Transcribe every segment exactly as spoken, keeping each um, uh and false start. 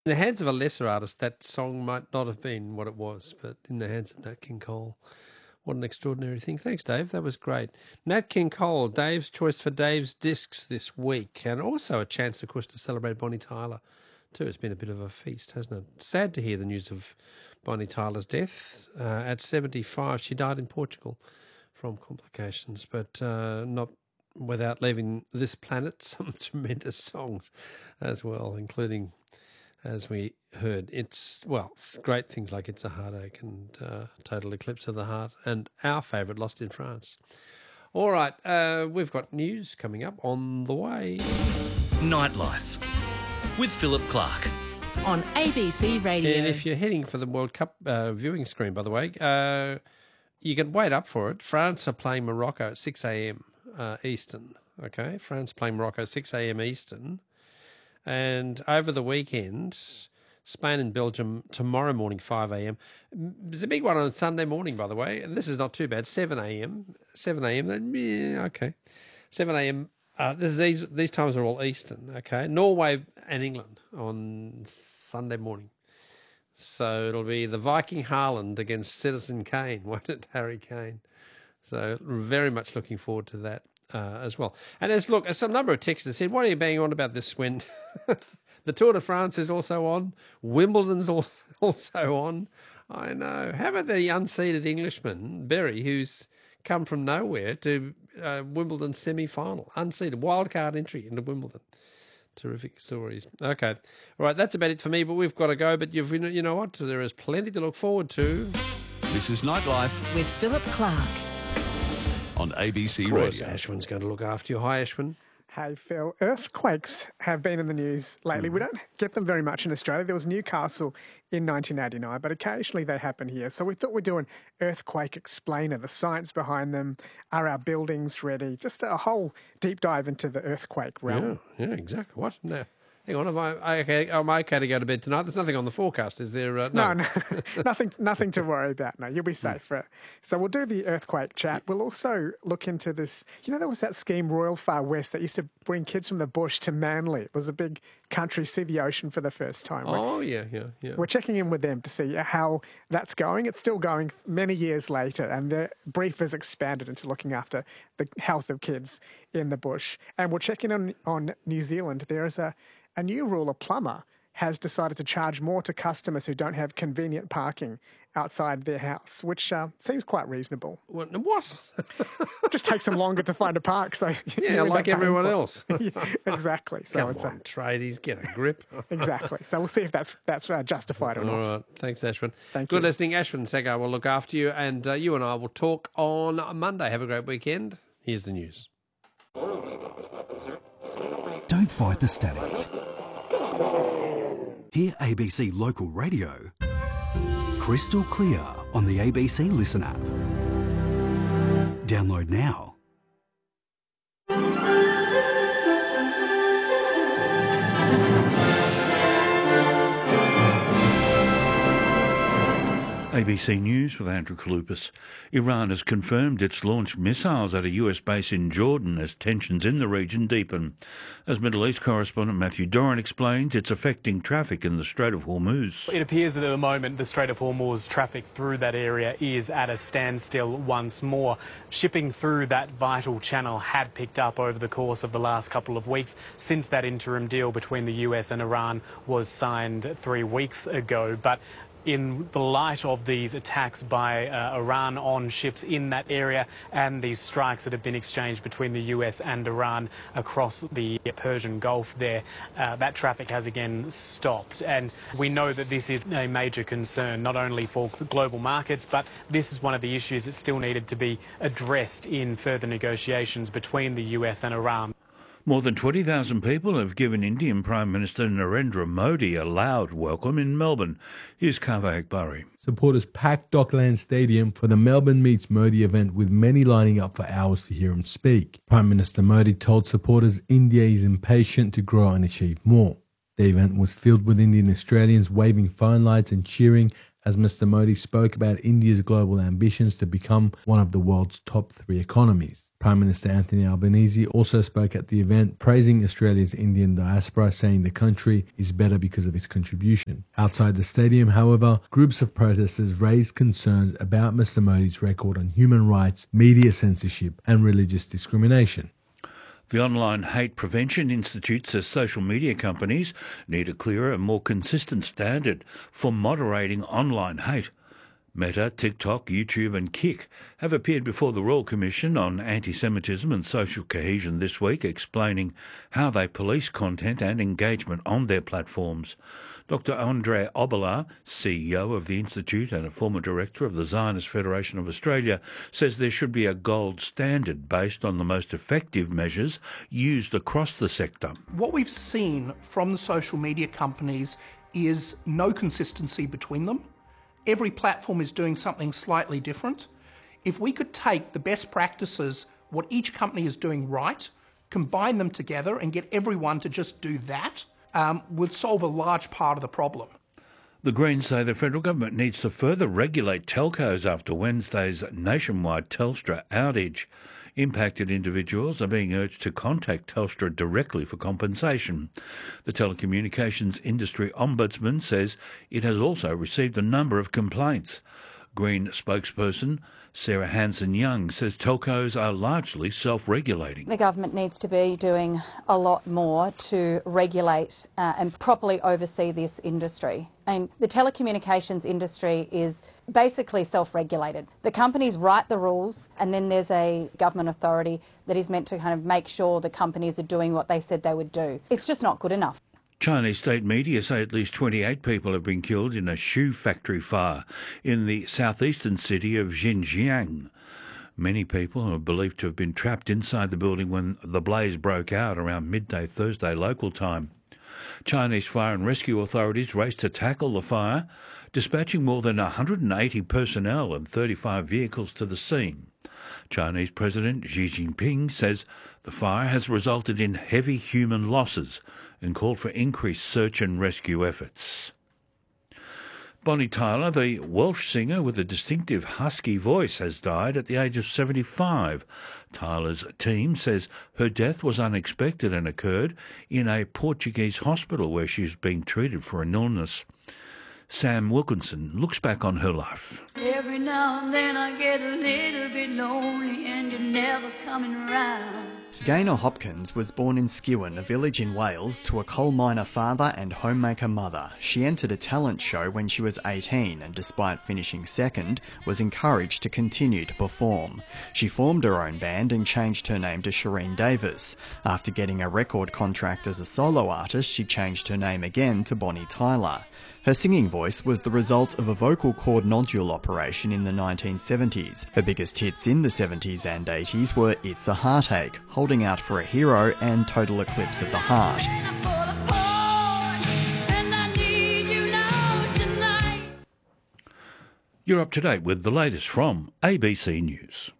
In the hands of a lesser artist, that song might not have been what it was, but in the hands of Nat King Cole, what an extraordinary thing. Thanks, Dave. That was great. Nat King Cole, Dave's choice for Dave's discs this week, and also a chance, of course, to celebrate Bonnie Tyler, too. It's been a bit of a feast, hasn't it? Sad to hear the news of Bonnie Tyler's death. Uh, at seventy-five, she died in Portugal from complications, but uh, not without leaving this planet some tremendous songs as well, including, as we heard, it's, well, great things like It's a Heartache and uh, Total Eclipse of the Heart, and our favourite, Lost in France. All right, uh, we've got news coming up on the way. Nightlife with Philip Clark. On A B C Radio. And if you're heading for the World Cup uh, viewing screen, by the way, uh, you can wait up for it. France are playing Morocco at six a.m. Uh, Eastern, okay? France playing Morocco at six a.m. Eastern. And over the weekend, Spain and Belgium tomorrow morning, five a.m. There's a big one on Sunday morning, by the way, and this is not too bad, seven a.m. seven a.m. Yeah, okay. seven a.m. Uh, this is these these times are all Eastern, okay? Norway and England on Sunday morning. So it'll be the Viking Haaland against Citizen Kane, won't it, Harry Kane? So very much looking forward to that uh, as well. And as look, as a number of texters said, what are you banging on about this when the Tour de France is also on, Wimbledon's also on? I know. How about the unseeded Englishman, Berry, who's come from nowhere to uh, Wimbledon semi-final, unseeded, wildcard entry into Wimbledon. Terrific stories. Okay. All right, that's about it for me, but we've got to go. But you've, you know what? There is plenty to look forward to. This is Nightlife with Philip Clark. On A B C Of course, Radio. Ashwin's going to look after you. Hi, Ashwin. Hey, Phil. Earthquakes have been in the news lately. Mm. We don't get them very much in Australia. There was Newcastle in nineteen eighty-nine, but occasionally they happen here. So we thought we'd do an earthquake explainer, the science behind them. Are our buildings ready? Just a whole deep dive into the earthquake realm. Yeah, yeah, exactly. What? No. Hang on, am I okay? Am I okay to go to bed tonight? There's nothing on the forecast, is there? Uh, no, no, no nothing, nothing to worry about. No, you'll be safe. Mm. So we'll do the earthquake chat. We'll also look into this. You know, there was that scheme, Royal Far West, that used to bring kids from the bush to Manly. It was a big country, see the ocean for the first time. Oh, we're, yeah, yeah, yeah. We're checking in with them to see how that's going. It's still going many years later, and the brief has expanded into looking after the health of kids in the bush. And we'll check in on, on New Zealand. There is a A new rule, a plumber has decided to charge more to customers who don't have convenient parking outside their house, which uh, seems quite reasonable. What? what? Just takes them longer to find a park. So yeah, like everyone else. Yeah, exactly. So Come it's on, a, tradies, get a grip. Exactly. So we'll see if that's that's uh, justified or All not. right. Thanks, Ashwin. Thank Good you. listening. Ashwin Segar will look after you, and uh, you and I will talk on Monday. Have a great weekend. Here's the news. Don't fight the static. Hear A B C Local Radio crystal clear on the A B C Listen app. Download now. A B C News with Andrew Kalupas. Iran has confirmed it's launched missiles at a U S base in Jordan as tensions in the region deepen. As Middle East correspondent Matthew Doran explains, it's affecting traffic in the Strait of Hormuz. It appears that at the moment the Strait of Hormuz traffic through that area is at a standstill once more. Shipping through that vital channel had picked up over the course of the last couple of weeks since that interim deal between the U S and Iran was signed three weeks ago. But in the light of these attacks by uh, Iran on ships in that area and these strikes that have been exchanged between the U S and Iran across the Persian Gulf there, uh, that traffic has again stopped. And we know that this is a major concern, not only for global markets, but this is one of the issues that still needed to be addressed in further negotiations between the U S and Iran. More than twenty thousand people have given Indian Prime Minister Narendra Modi a loud welcome in Melbourne. Here's Kaveh Akbari. Supporters packed Dockland Stadium for the Melbourne Meets Modi event, with many lining up for hours to hear him speak. Prime Minister Modi told supporters India is impatient to grow and achieve more. The event was filled with Indian Australians waving phone lights and cheering as Mister Modi spoke about India's global ambitions to become one of the world's top three economies. Prime Minister Anthony Albanese also spoke at the event, praising Australia's Indian diaspora, saying the country is better because of its contribution. Outside the stadium, however, groups of protesters raised concerns about Mister Modi's record on human rights, media censorship and religious discrimination. The Online Hate Prevention Institute says social media companies need a clearer and more consistent standard for moderating online hate. Meta, TikTok, YouTube and Kik have appeared before the Royal Commission on Anti-Semitism and Social Cohesion this week, explaining how they police content and engagement on their platforms. Doctor Andre Oboler, C E O of the Institute and a former director of the Zionist Federation of Australia, says there should be a gold standard based on the most effective measures used across the sector. What we've seen from the social media companies is no consistency between them. Every platform is doing something slightly different. If we could take the best practices, what each company is doing right, combine them together and get everyone to just do that, um, would solve a large part of the problem. The Greens say the federal government needs to further regulate telcos after Wednesday's nationwide Telstra outage. Impacted individuals are being urged to contact Telstra directly for compensation. The Telecommunications Industry Ombudsman says it has also received a number of complaints. Green spokesperson Sarah Hanson-Young says telcos are largely self-regulating. The government needs to be doing a lot more to regulate uh, and properly oversee this industry. And the telecommunications industry is basically self-regulated. The companies write the rules and then there's a government authority that is meant to kind of make sure the companies are doing what they said they would do. It's just not good enough. Chinese state media say at least twenty-eight people have been killed in a shoe factory fire in the southeastern city of Xinjiang. Many people are believed to have been trapped inside the building when the blaze broke out around midday Thursday local time. Chinese fire and rescue authorities raced to tackle the fire, dispatching more than one hundred eighty personnel and thirty-five vehicles to the scene. Chinese President Xi Jinping says the fire has resulted in heavy human losses and called for increased search and rescue efforts. Bonnie Tyler, the Welsh singer with a distinctive husky voice, has died at the age of seventy-five. Tyler's team says her death was unexpected and occurred in a Portuguese hospital where she was being treated for an illness. Sam Wilkinson looks back on her life. Every now and then I get a little bit lonely and you're never coming around. Gaynor Hopkins was born in Skewen, a village in Wales, to a coal miner father and homemaker mother. She entered a talent show when she was eighteen and, despite finishing second, was encouraged to continue to perform. She formed her own band and changed her name to Shireen Davis. After getting a record contract as a solo artist, she changed her name again to Bonnie Tyler. Her singing voice was the result of a vocal cord nodule operation in the nineteen seventies. Her biggest hits in the seventies and eighties were It's a Heartache, Holding Out for a Hero and Total Eclipse of the Heart. You're up to date with the latest from A B C News.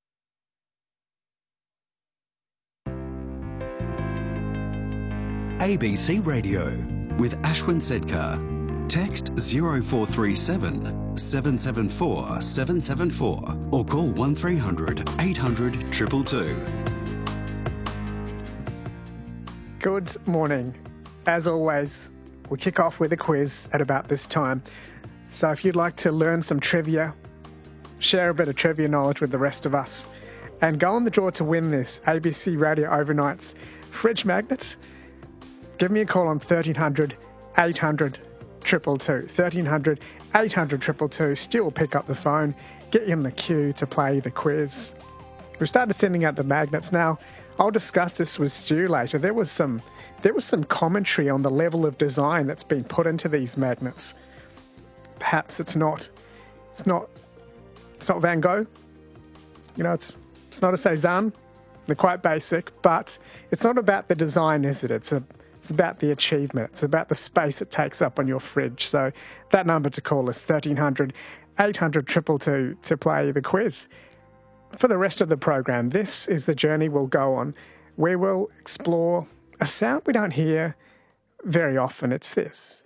A B C Radio with Ashwin Sedkar. Text zero four three seven, seven seven four, seven seven four or call one three hundred, eight hundred, two two two. Good morning. As always, we kick off with a quiz at about this time. So if you'd like to learn some trivia, share a bit of trivia knowledge with the rest of us, and go on the draw to win this A B C Radio Overnight's fridge magnet, give me a call on thirteen hundred, eight hundred, two two two. thirteen hundred, eight hundred, two two two. Still pick up the phone, get you in the queue to play the quiz. We've started sending out the magnets now. I'll discuss this with Stu later. There was some there was some commentary on the level of design that's been put into these magnets. Perhaps it's not it's not it's not Van Gogh. You know, it's it's not a Cézanne. They're quite basic, but it's not about the design, is it? It's a It's about the achievement. It's about the space it takes up on your fridge. So that number to call is thirteen hundred, eight hundred, two two two to play the quiz. For the rest of the program, this is the journey we'll go on. We will explore a sound we don't hear very often. It's this.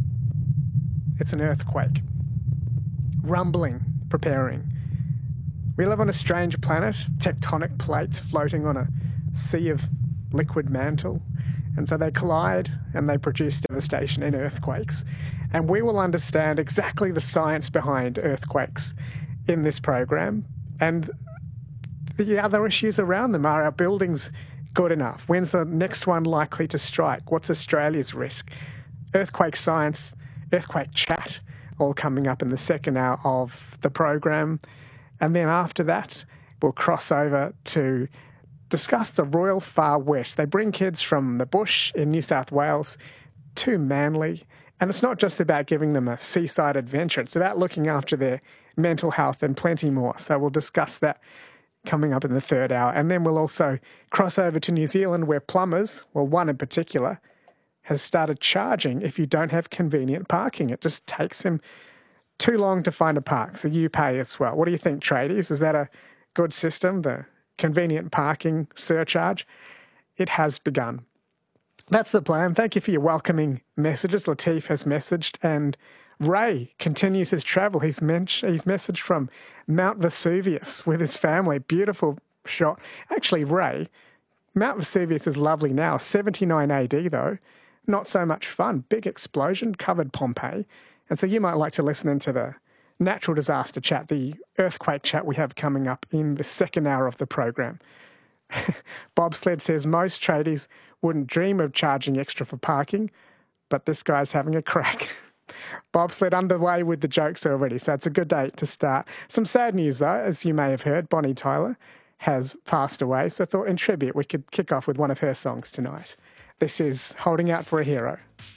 It's an earthquake. Rumbling, preparing. We live on a strange planet, tectonic plates floating on a sea of liquid mantle. And so they collide and they produce devastation in earthquakes. And we will understand exactly the science behind earthquakes in this program. And the other issues around them. Are our buildings good enough? When's the next one likely to strike? What's Australia's risk? Earthquake science, earthquake chat, all coming up in the second hour of the program. And then after that, we'll cross over to discuss the Royal Far West. They bring kids from the bush in New South Wales to Manly. And it's not just about giving them a seaside adventure. It's about looking after their mental health and plenty more. So we'll discuss that coming up in the third hour. And then we'll also cross over to New Zealand, where plumbers, well, one in particular, has started charging if you don't have convenient parking. It just takes him too long to find a park. So you pay as well. What do you think, tradies? Is that a good system, the convenient parking surcharge? It has begun. That's the plan. Thank you for your welcoming messages. Latif has messaged, and Ray continues his travel. He's, men- he's messaged from Mount Vesuvius with his family. Beautiful shot. Actually, Ray, Mount Vesuvius is lovely now. seventy-nine A D though. Not so much fun. Big explosion, covered Pompeii. And so you might like to listen into the natural disaster chat, the earthquake chat we have coming up in the second hour of the program. Bobsled says most tradies wouldn't dream of charging extra for parking, but this guy's having a crack. Bobsled underway with the jokes already, so it's a good day to start. Some sad news though, as you may have heard, Bonnie Tyler has passed away, so I thought in tribute we could kick off with one of her songs tonight. This is Holding Out for a Hero.